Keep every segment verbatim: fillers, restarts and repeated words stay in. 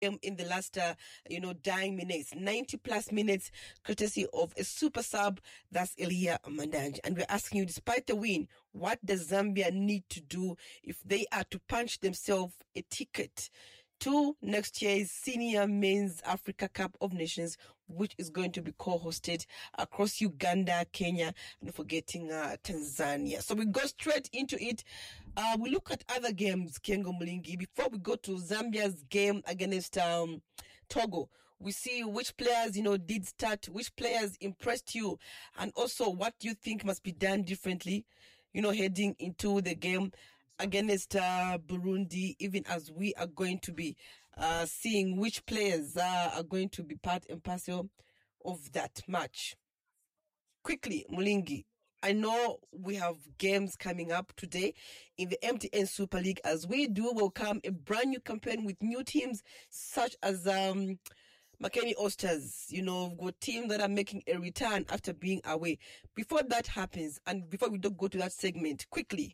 in the last, uh, you know, dying minutes, ninety plus minutes, courtesy of a super sub, that's Elia Mandanj. And we're asking you, despite the win, what does Zambia need to do if they are to punch themselves a ticket to next year's Senior Men's Africa Cup of Nations, which is going to be co-hosted across Uganda, Kenya, and forgetting uh, Tanzania. So we go straight into it. Uh, we look at other games, Kengo Mulingi. Before we go to Zambia's game against um, Togo, we see which players, you know, did start, which players impressed you, and also what you think must be done differently, you know, heading into the game against uh, Burundi, even as we are going to be uh, seeing which players uh, are going to be part and parcel of that match. Quickly, Mulingi, I know we have games coming up today in the M T N Super League. As we do welcome a brand new campaign with new teams such as um, Makeni Oysters. You know, we've got teams that are making a return after being away. Before that happens, and before we don't go to that segment, quickly,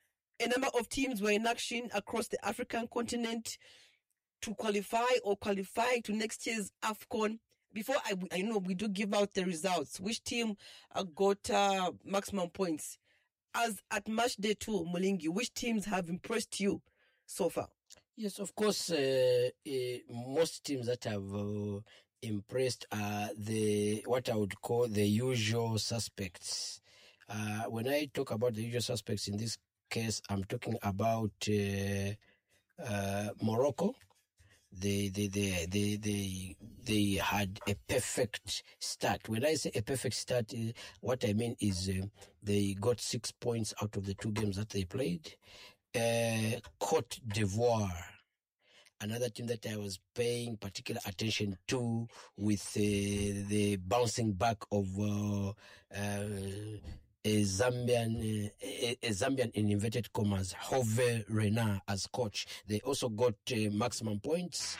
a number of teams were in action across the African continent to qualify or qualify to next year's AFCON. Before I, I know we do give out the results, which team uh, got uh, maximum points. As at match day two, Mulingi, which teams have impressed you so far? Yes, of course, uh, uh, most teams that have uh, impressed are the, what I would call the usual suspects. Uh, when I talk about the usual suspects in this case, I'm talking about uh, uh, Morocco. They, they, they, they, they, they had a perfect start. When I say a perfect start, uh, what I mean is uh, they got six points out of the two games that they played. Uh, Cote d'Ivoire, another team that I was paying particular attention to with uh, the bouncing back of uh, uh, a Zambian, uh, a, a Zambian in inverted commas, Hervé Renard as coach. They also got uh, maximum points.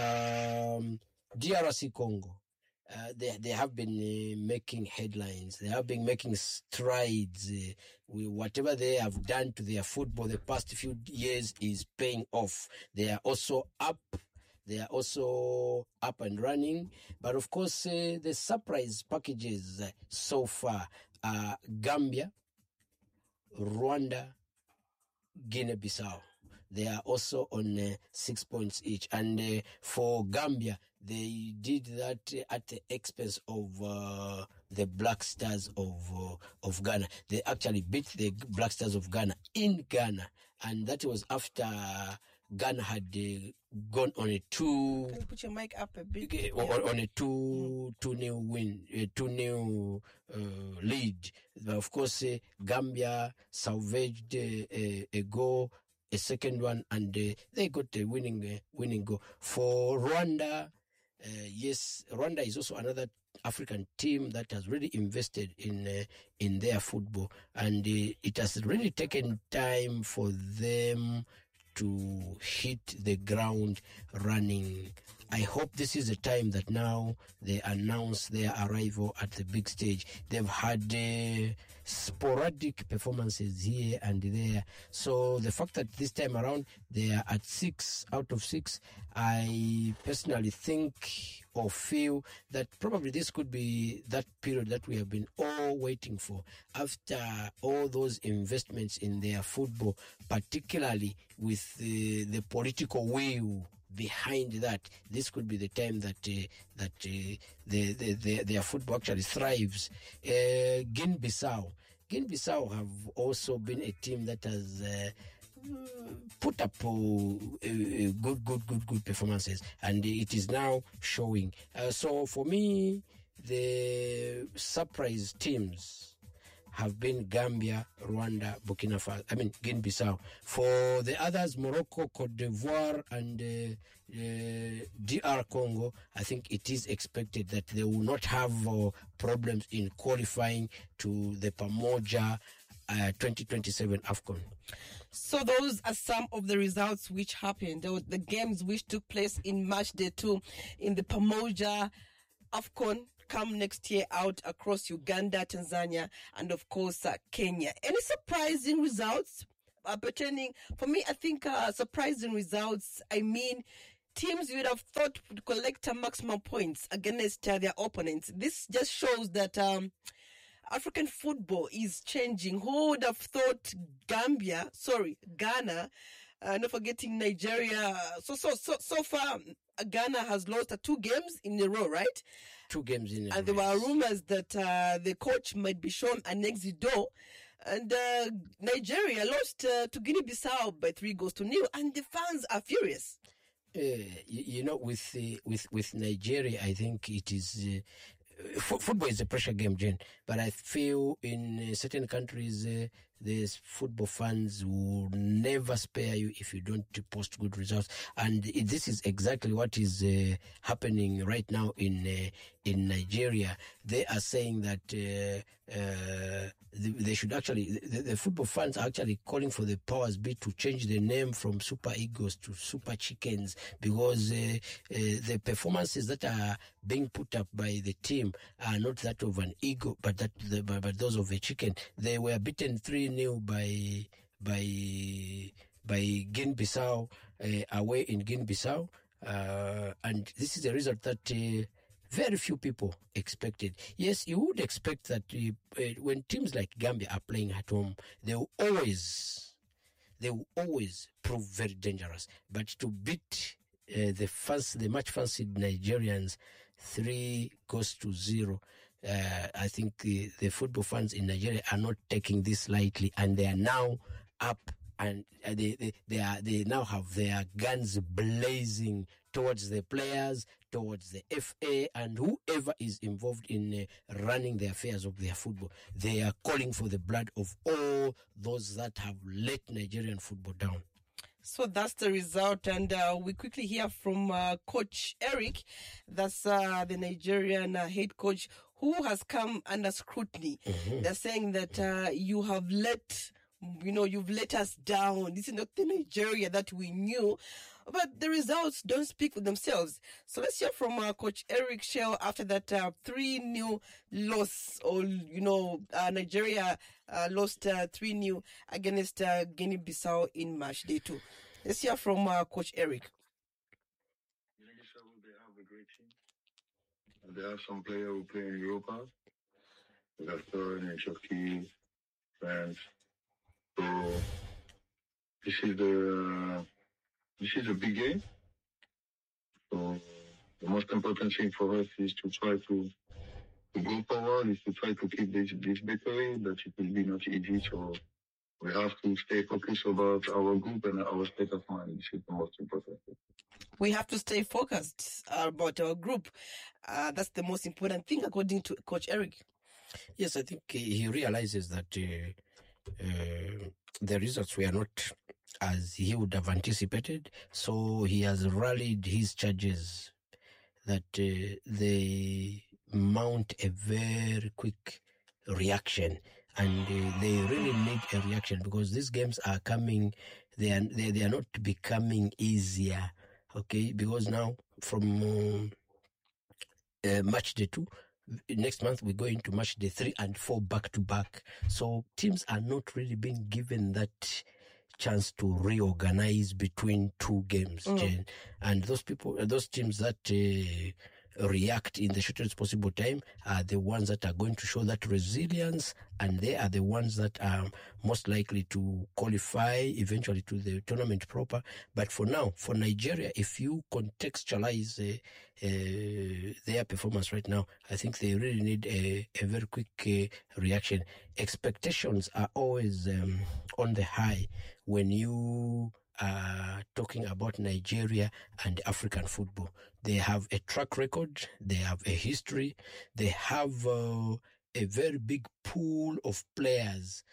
Um, D R C Congo, uh, they they have been uh, making headlines. They have been making strides. Uh, with whatever they have done to their football the past few years is paying off. They are also up. They are also up and running. But of course, uh, the surprise packages uh, so far are Gambia, Rwanda, Guinea-Bissau. They are also on uh, six points each. And uh, for Gambia, they did that uh, at the expense of uh, the Black Stars of uh, of Ghana. They actually beat the Black Stars of Ghana in Ghana. And that was after Ghana had uh, gone on a two... Can you put your mic up a bit? Okay, yeah. on, on a two, two nil win, a two nil uh, lead. But of course, uh, Gambia salvaged uh, a, a goal, a second one, and uh, they got the winning uh, winning goal. For Rwanda, uh, yes, Rwanda is also another African team that has really invested in uh, in their football, and uh, it has really taken time for them to hit the ground running. I hope this is the time that now they announce their arrival at the big stage. They've had uh, sporadic performances here and there. So the fact that this time around they are at six out of six, I personally think or feel that probably this could be that period that we have been all waiting for after all those investments in their football, particularly with the, the political will behind that. This could be the time that uh, that uh, the, the, the, their football actually thrives. Uh, Guinea-Bissau. Guinea-Bissau have also been a team that has uh, put up uh, uh, good, good, good, good performances, and it is now showing. Uh, so for me, the surprise teams have been Gambia, Rwanda, Burkina Faso, I mean Guinea-Bissau. For the others, Morocco, Cote d'Ivoire, and uh, uh, D R Congo, I think it is expected that they will not have uh, problems in qualifying to the Pamoja uh, twenty twenty-seven AFCON. So those are some of the results which happened. There were the games which took place in match day two in the Pamoja AFCON come next year out across Uganda, Tanzania, and of course uh, Kenya. Any surprising results uh, pertaining? For me, I think uh, surprising results, I mean, teams you would have thought would collect uh, maximum points against uh, their opponents. This just shows that um, African football is changing. Who would have thought Gambia, sorry, Ghana, uh, not forgetting Nigeria. So, so, so, so far, Ghana has lost uh, two games in a row, right? Two games in a row. And there were rumors that uh, the coach might be shown an exit door. And uh, Nigeria lost uh, to Guinea-Bissau by three goals to nil, and the fans are furious. Uh, you, you know, with uh, with with Nigeria, I think it is. Uh, f- football is a pressure game, Jen. But I feel in uh, certain countries, uh, there's football fans will never spare you if you don't post good results. And it, this is exactly what is uh, happening right now in uh, in Nigeria. They are saying that uh, uh, they, they should actually, the, the football fans are actually calling for the powers be to change the name from Super Eagles to Super Chickens, because uh, uh, the performances that are being put up by the team are not that of an eagle, but that the, but, but those of a chicken. They were beaten three nil by by by Guinea-Bissau uh, away in Guinea-Bissau, uh, and this is a result that uh, very few people expected. Yes, you would expect that uh, uh, when teams like Gambia are playing at home, they will always they will always prove very dangerous. But to beat uh, the fancy, the much fancied Nigerians three goes to zero. Uh, I think uh, the football fans in Nigeria are not taking this lightly, and they are now up, and uh, they, they they are they now have their guns blazing towards the players, towards the F A, and whoever is involved in uh, running the affairs of their football. They are calling for the blood of all those that have let Nigerian football down. So that's the result, and uh, we quickly hear from uh, Coach Eric, that's uh, the Nigerian uh, head coach, who has come under scrutiny. Mm-hmm. They're saying that uh, you have let, you know, you've let us down. This is not the Nigeria that we knew, but the results don't speak for themselves. So let's hear from uh, Coach Eric Shell after that uh, three nil loss, or, you know, uh, Nigeria uh, lost uh, three nil against uh, Guinea-Bissau in match day two. Let's hear from uh, Coach Eric. Guinea-Bissau, they have a great team. They have some players who play in Europa. We have Thorn and Shoki, France. So this is the uh, this is a big game. So the most important thing for us is to try to, to go forward, is to try to keep this this victory. That it will be not easy. So we have to stay focused about our group and our state of mind. This is the most important thing. We have to stay focused about our group. Uh, that's the most important thing, according to Coach Eric. Yes, I think he realizes that uh, uh, the results were not as he would have anticipated. So he has rallied his charges that uh, they mount a very quick reaction. And uh, they really need a reaction, because these games are coming, they are, they, they are not becoming easier. Okay, because now from uh, uh, match day two, next month we go into match day three and four back to back. So teams are not really being given that chance to reorganize between two games, mm. Jane. And those people, those teams that uh, react in the shortest possible time are the ones that are going to show that resilience, and they are the ones that are most likely to qualify eventually to the tournament proper. But for now, for Nigeria, if you contextualize uh, uh, their performance right now, I think they really need a, a very quick uh, reaction. Expectations are always um, on the high when you Uh, talking about Nigeria and African football. They have a track record, they have a history, they have uh, a very big pool of players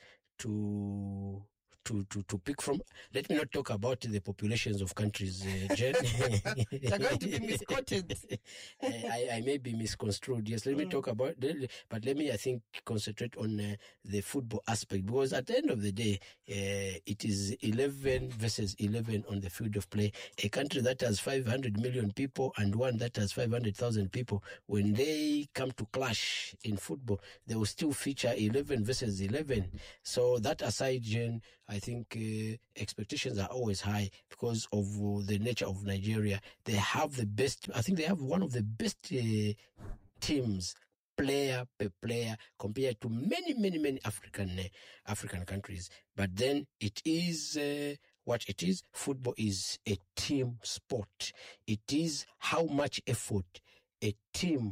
to to, to, to pick from. Let me not talk about the populations of countries, uh, Jen. They're going to be misquoted. I, I may be misconstrued. Yes, let me mm. talk about, but let me, I think, concentrate on uh, the football aspect, because at the end of the day, uh, it is eleven versus eleven on the field of play. A country that has five hundred million people and one that has five hundred thousand people, when they come to clash in football, they will still feature eleven versus eleven. So that aside, Jen, I I think uh, expectations are always high because of uh, the nature of Nigeria. They have the best, I think they have one of the best uh, teams, player per player, compared to many, many, many African uh, African countries. But then it is uh, what it is. Football is a team sport. It is how much effort a team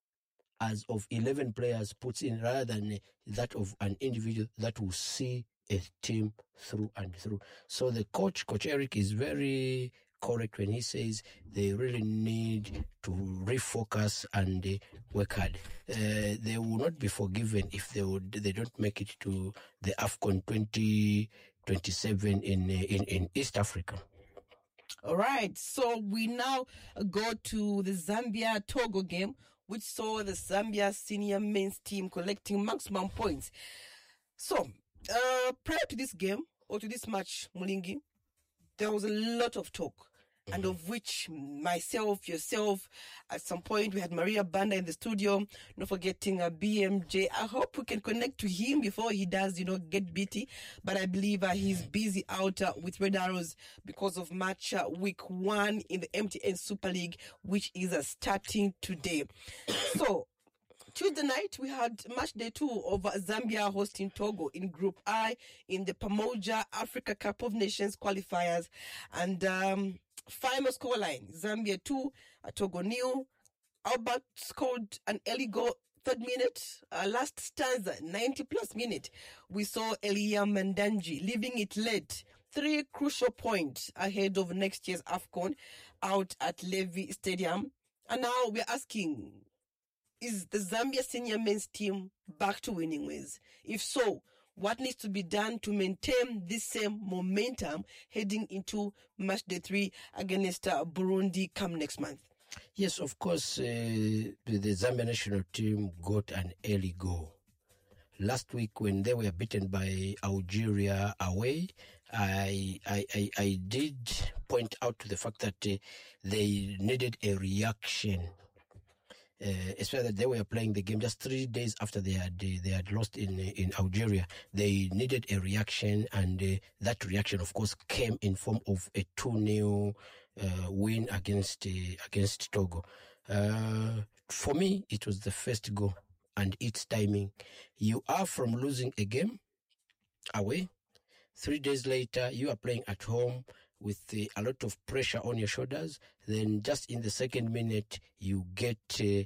as of eleven players puts in rather than uh, that of an individual that will see a team through and through. So the coach, Coach Eric, is very correct when he says they really need to refocus and uh, work hard. Uh, they will not be forgiven if they would they don't make it to the AFCON twenty twenty-seven in uh, in in East Africa. All right, so we now go to the Zambia-Togo game, which saw the Zambia senior men's team collecting maximum points. So, uh, prior to this game, or to this match, Mulingi, there was a lot of talk, mm-hmm. and of which myself, yourself, at some point we had Maria Banda in the studio, not forgetting a B M J. I hope we can connect to him before he does, you know, get beaty. But I believe uh, he's busy out uh, with Red Arrows because of match uh, week one in the M T N Super League, which is uh, starting today. So, Tuesday night, we had match day two of Zambia hosting Togo in Group I in the Pamoja Africa Cup of Nations qualifiers. And um, final scoreline, Zambia two, Togo nil. Albert scored an early goal, third minute. Uh, last stanza, ninety plus minute. We saw Elia Mandanji leaving it late. Three crucial points ahead of next year's AFCON out at Levy Stadium. And now we're asking, is the Zambia senior men's team back to winning ways? If so, what needs to be done to maintain this same momentum heading into match day three against uh, Burundi come next month? Yes, of course, uh, the Zambia national team got an early goal. Last week when they were beaten by Algeria away, I I, I, I did point out to the fact that uh, they needed a reaction. Uh, especially that they were playing the game just three days after they had uh, they had lost in in Algeria. They needed a reaction, and uh, that reaction, of course, came in form of a two nil uh, win against uh, against Togo. Uh, for me, it was the first goal and its timing. You are from losing a game away. Three days later, you are playing at home with uh, a lot of pressure on your shoulders. Then just in the second minute, you get uh,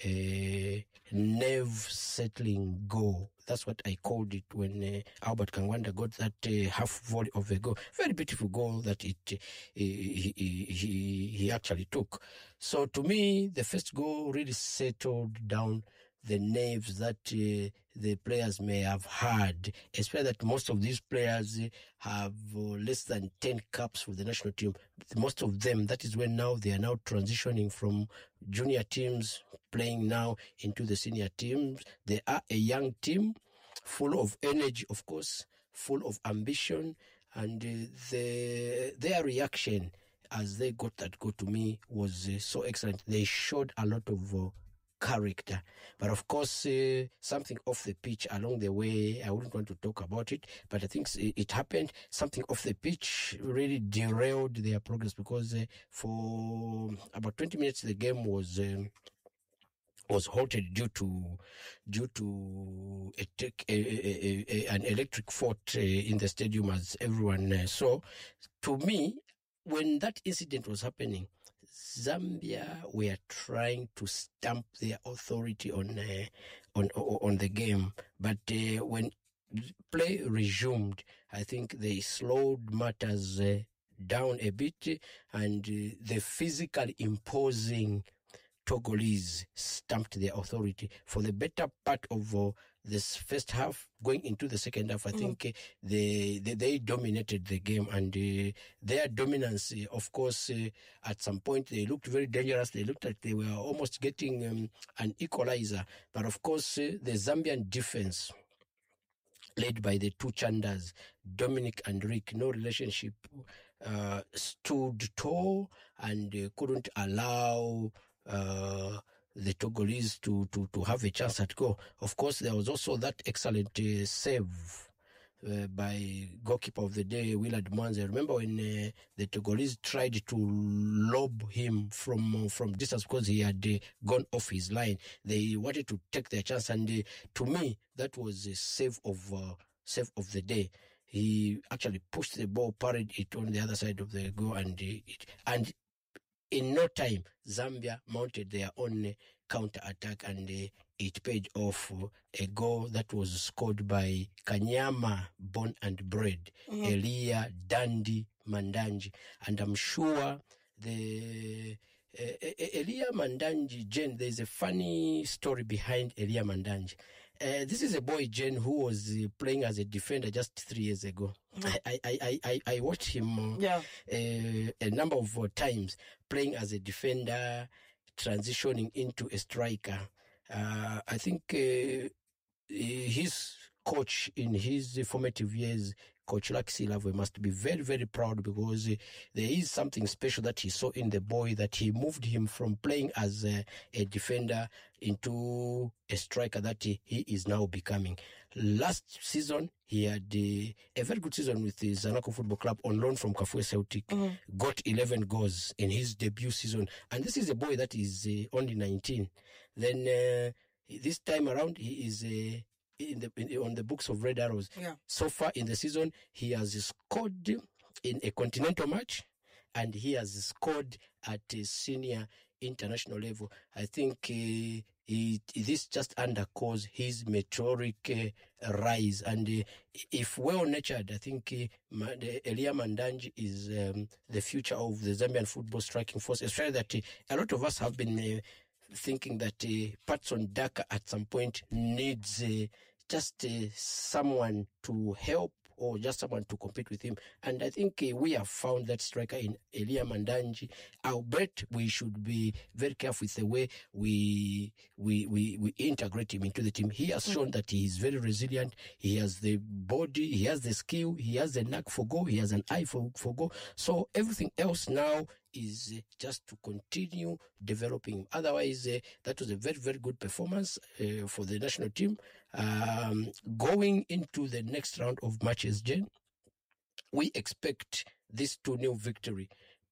a nerve-settling goal. That's what I called it when uh, Albert Kangwanda got that uh, half volley of a goal. Very beautiful goal that it uh, he, he, he, he actually took. So to me, the first goal really settled down the nerves that uh, the players may have had, especially that most of these players uh, have uh, less than ten caps for the national team. Most of them, that is when now they are now transitioning from junior teams, playing now into the senior teams. They are a young team, full of energy, of course, full of ambition, and uh, the, their reaction as they got that goal to me was uh, so excellent. They showed a lot of uh, character. But of course, uh, something off the pitch along the way, I wouldn't want to talk about it, but I think it happened. Something off the pitch really derailed their progress because uh, for about twenty minutes, the game was um, was halted due to due to a, a, a, a, an electric fault uh, in the stadium, as everyone uh, saw. To me, when that incident was happening, Zambia were trying to stamp their authority on uh, on on the game, but uh, when play resumed, I think they slowed matters uh, down a bit, and uh, the physically imposing Togolese stamped their authority for the better part of uh, this first half. Going into the second half, I mm. think uh, they, they they dominated the game, and uh, their dominance, uh, of course, uh, at some point they looked very dangerous. They looked like they were almost getting um, an equalizer. But of course, uh, the Zambian defense, led by the two Chandas, Dominic and Rick, no relationship, uh, stood tall and uh, couldn't allow uh, the Togolese to, to, to have a chance at goal. Of course, there was also that excellent uh, save uh, by goalkeeper of the day, Willard Mwanza. Remember when uh, the Togolese tried to lob him from uh, from distance because he had uh, gone off his line. They wanted to take their chance, and uh, to me, that was a save of uh, save of the day. He actually pushed the ball, parried it on the other side of the goal, and uh, it, and in no time, Zambia mounted their own uh, counter attack, and uh, it paid off. Uh, a goal that was scored by Kanyama, born and bred, mm-hmm. Elia Dandy Mandanji, and I'm sure the uh, Elia Mandanji, Jen, there's a funny story behind Elia Mandanji. Uh, this is a boy, Jen, who was uh, playing as a defender just three years ago. Mm. I, I, I, I, I watched him uh, yeah. uh, a number of uh, times playing as a defender, transitioning into a striker. Uh, I think uh, his coach in his formative years, Coach Laxi Lavwe, must be very, very proud, because uh, there is something special that he saw in the boy, that he moved him from playing as a, a defender into a striker that he, he is now becoming. Last season, he had uh, a very good season with the Zanaco Football Club on loan from Kafue Celtic, mm-hmm. got eleven goals in his debut season. And this is a boy that is uh, only nineteen. Then uh, this time around, he is uh, in the in, on the books of Red Arrows. Yeah. So far in the season, he has scored in a continental match, and he has scored at a senior international level. I think uh, he, this just underscores his meteoric uh, rise. And uh, if well-natured, I think uh, Elia Mandanji is um, the future of the Zambian football striking force. Especially that uh, a lot of us have been uh, thinking that uh, Patson Daka at some point needs uh, just uh, someone to help, or just someone to compete with him. And I think uh, we have found that striker in Elia Mandanji. I'll bet we should be very careful with the way we we we, we integrate him into the team. He has shown that he is very resilient. He has the body, he has the skill, he has the knack for goal, he has an eye for, for goal. So everything else now is uh, just to continue developing. Otherwise, uh, that was a very, very good performance uh, for the national team. Um, going into the next round of matches, Jen, we expect this two nil victory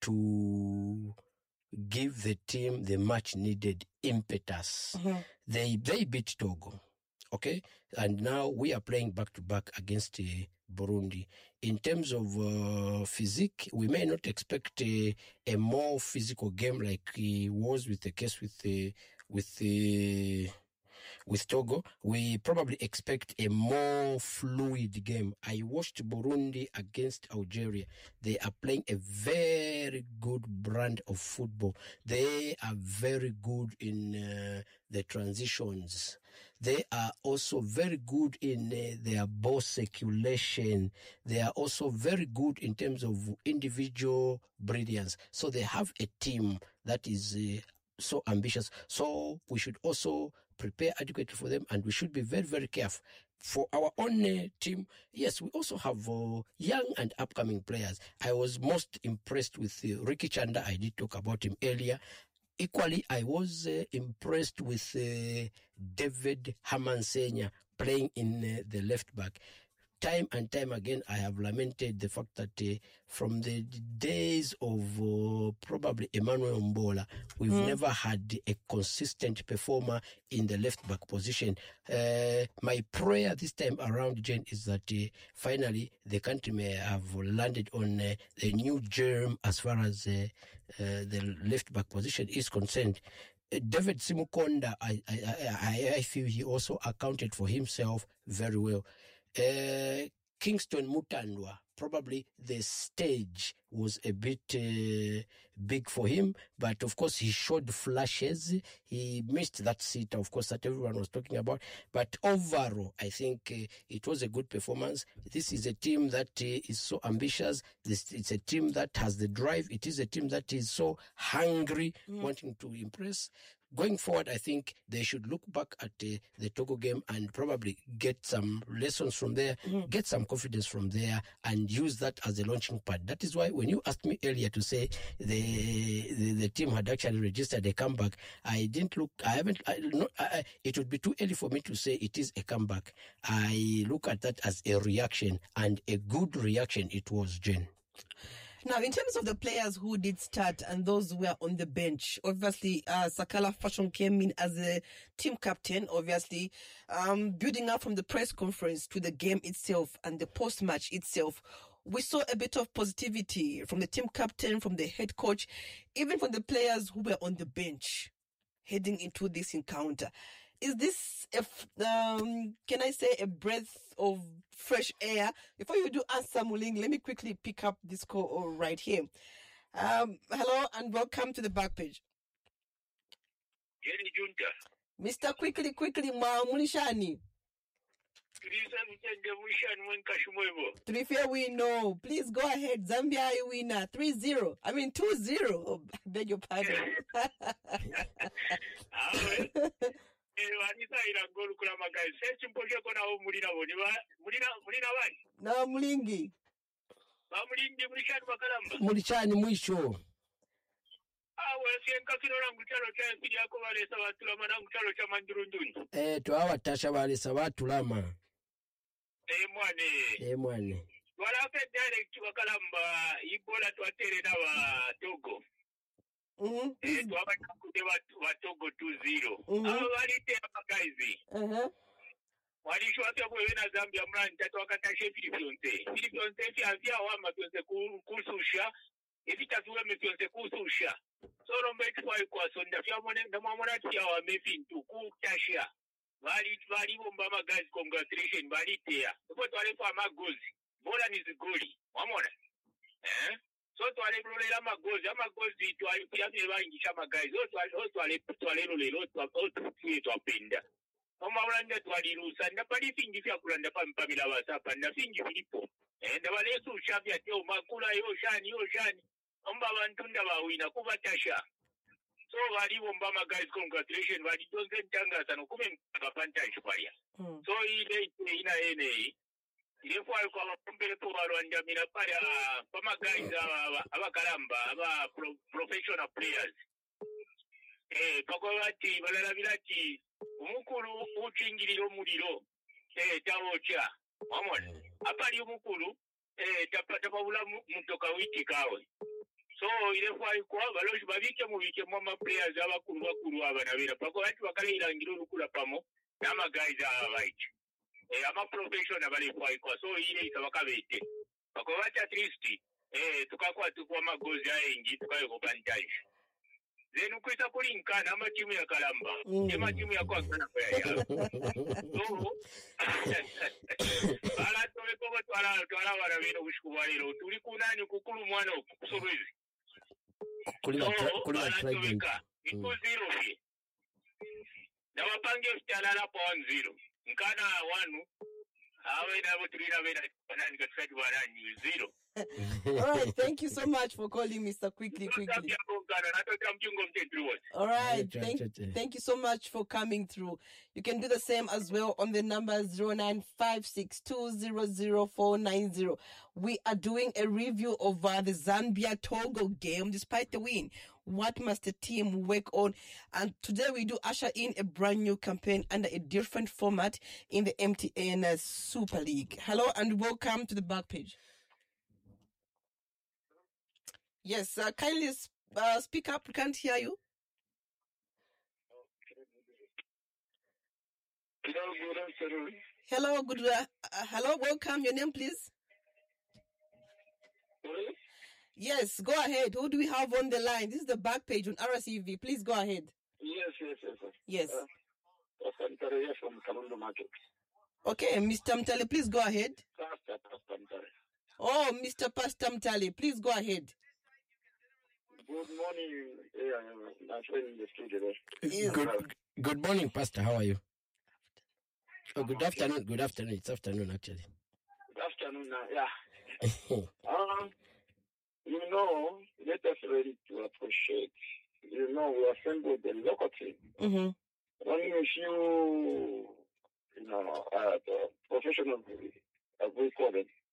to give the team the much-needed impetus. Mm-hmm. They they beat Togo, okay? And now we are playing back-to-back against uh, Burundi. In terms of uh, physique, we may not expect a, a more physical game like it was with the case with the with the with Togo. We probably expect a more fluid game. I watched Burundi against Algeria. They are playing a very good brand of football. They are very good in uh, the transitions. They are also very good in uh, their ball circulation. They are also very good in terms of individual brilliance. So they have a team that is uh, so ambitious. So we should also prepare adequately for them, and we should be very, very careful. For our own uh, team, yes, we also have uh, young and upcoming players. I was most impressed with uh, Ricky Chanda. I did talk about him earlier. Equally, I was uh, impressed with uh, David Hamansenya playing in uh, the left back. Time and time again, I have lamented the fact that uh, from the days of uh, probably Emmanuel Mbola, we've mm. never had a consistent performer in the left-back position. Uh, my prayer this time around, Jane, is that uh, finally the country may have landed on uh, a new germ as far as uh, uh, the left-back position is concerned. Uh, David Simukonda, I, I, I, I feel he also accounted for himself very well. Uh, Kingston Mutandwa, probably the stage was a bit uh, big for him, but of course he showed flashes. He missed that seat, of course, that everyone was talking about. But overall, I think uh, it was a good performance. This is a team that uh, is so ambitious. This, it's a team that has the drive. It is a team that is so hungry, mm. wanting to impress. Going forward, I think they should look back at uh, the Togo game and probably get some lessons from there, mm-hmm. get some confidence from there, and and use that as a launching pad. That is why when you asked me earlier to say the the, the team had actually registered a comeback, I didn't look, I haven't, I, no, I, it would be too early for me to say it is a comeback. I look at that as a reaction, and a good reaction it was, Jen. Now, in terms of the players who did start and those who were on the bench, obviously, uh, Sakala Fashion came in as a team captain, obviously, um, building up from the press conference to the game itself and the post-match itself. We saw a bit of positivity from the team captain, from the head coach, even from the players who were on the bench heading into this encounter. Is this, a, um, can I say, a breath of fresh air? Before you do answer, Muling, let me quickly pick up this call right here. Um, hello and welcome to the back page. Jenny Junta. Mister Quickly, quickly, ma Mulishani. Trifia we know. Please go ahead. Zambia winner. three zero. I mean two zero. Oh, I beg your pardon. No, Mulingi. Mulishani mwisho. Eh, twawatasha balesa batulama. Eh mwane. Eh mwane. Wala fe direct wakalamba ibola twatere na wa Togo. Mhm. Eh twaba kude wa Togo two zero. Mhm. Aba balite abagaizi. Uh-huh. Walishwa kwa wewe na Zambia mrani tatu wakatashe Philippines. Philippines fi avia wa matonse kususha. Evita tuwe metonse kususha. So rombe kwa kwa sonda fya mone na mamona tia wa mefintu kutasha. Bali bali bomba magazi congratulation bali tia. Kwa twale kwa magozi. Bola ni zigoli. Mamona. Eh? So twale blolela magozi, amagozi twale pia bangisha magazi. So twale twale twale lolelo twale twapenda. Mama ulanda twalirusa ndapali fingi fya kulanda pampamila wasapa na fingi filipo. Eh ndabalesu shabya teo makula yo shani yo shani. Omba abantu ndabawina kubatasha. So wali bomba magazi congratulation wali donze ntangaza no kume mpapantaje kwalia. Mm. So ile ina ene ile kwa kwa wapombele po walwanda mina pale pama guys abakalamba aba professional players. Eh pako bati balala bilati umukuru uchingiriro muliro eh tawocha. Wamona. Apali umukuru eh tapata babula mutoka wiki kawe. So ile kwa kwa baloji babike mu bike mu ma players abakuru bakuru abanabira pako bati bakale irangiro lukula pamo nama guys abaiki eh ama professional bali kwa kwa so ile itabakabete pako bati at least eh tukakwa tukwa magozi ayengi tukaye ko bantage zenu kwita kulinkana ama timu ya Kalamba ema timu ya kwa kana kwa ya so ala tole ko twala twala bara bino kushikubaliro tuli kunani kukulu mwana okusobezi Kulima kulima trident. Iko zero fi. Na wapange utalala po one zero. Nkana wanu. Awe na botrina bena nani katikati barani zero. All right, thank you so much for calling, Mister Quickly, quickly. All right, thank, thank you so much for coming through. You can do the same as well on the number zero nine five six two zero zero four nine zero. We are doing a review of uh, the Zambia-Togo game. Despite the win, what must the team work on? And today we do usher in a brand new campaign under a different format in the M T N uh, Super League. Hello and welcome to the back page. Yes, uh, kindly uh, speak up. We can't hear you. Hello, good afternoon. Hello, good. Uh, uh, hello, welcome. Your name, please. Sorry? Yes, go ahead. Who do we have on the line? This is the back page on R S E V. Please go ahead. Yes, yes, yes. yes. Yes. Uh, Pastor here from Kalundo Market. Okay, Mister Mtali, please go ahead. Pastor, Pastor Mtare. Oh, Mister Pastor Mtali, please go ahead. Good morning, yeah, my friend in the studio there. Yes. Good, good morning, Pastor. How are you? Oh, good afternoon. Good afternoon. It's afternoon, actually. Good afternoon, uh, yeah. um, you know, let us ready to appreciate. You know, we assembled the local team. Mm-hmm. Only a few, you know, uh, the professionals, as we call them,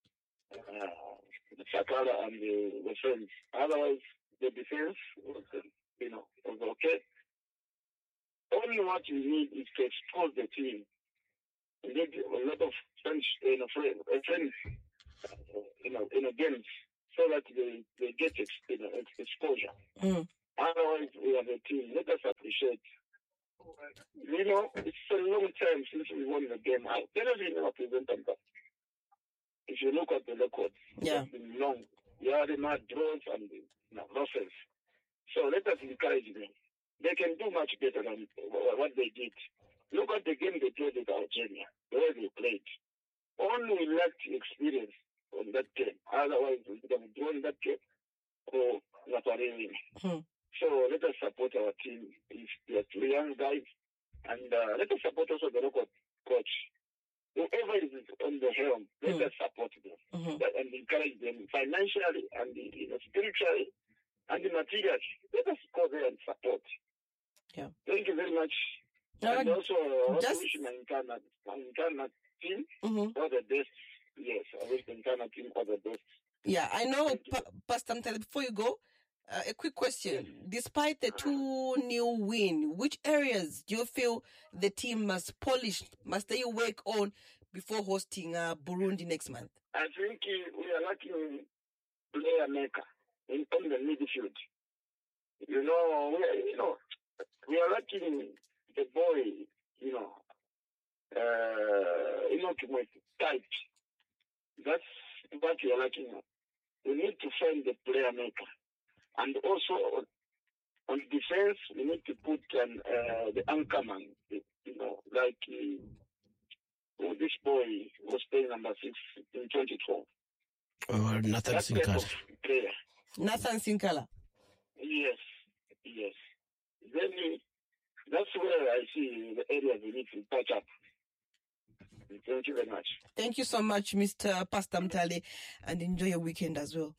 uh, Sakala and the, the friends. Otherwise, the defense was, uh, you know, was okay. Only what you need is to expose the team. You need a lot of French, you know, friends, friends uh, you know, in a games so that they, they get ex, you know, ex, exposure. Mm. Otherwise, we have a team. Let us appreciate. You know, it's a long time since we won the game. I cannot even represent them. If you look at the records, Yeah. it's been long. You had the mad draws and you know, losses. So let us encourage them. They can do much better than what they did. Look at the game they played with Algeria, the way they played. Only lacked experience on that game. Otherwise, we could have drawn that game or not really. Hmm. So let us support our team. If they are two young guys, and uh, let us support also the local coach. Whoever is on the helm, let Hmm. us support them Mhm. and encourage them financially and you know, spiritually and materially. Let us go there and support. Yeah. Thank you very much. Uh, and also, I want just- to wish my Nkana, my Nkana team Mhm. all the best. Yes, I wish the Nkana team all the best. Yeah, I know, Thank you. pa- Pastor Mtale, before you go, uh, a quick question. Despite the two nil win, which areas do you feel the team must polish, must they work on before hosting uh, Burundi next month? I think uh, we are lacking player maker in on the midfield. You know, we are, you know, we are lacking the boy. You know, uh, you know, to make type. That's what we are lacking. We need to find the player maker, and also on, on defense, we need to put an uh, the anchorman. You know, like uh, oh, this boy was playing number six in twenty twelve. Or Nathan That type Sinkara. of player. Nathan Sinkala. Yes, yes. Then uh, that's where I see the areas we need to touch up. Thank you very much. Thank you so much, Mister Pastor Mtale, and enjoy your weekend as well.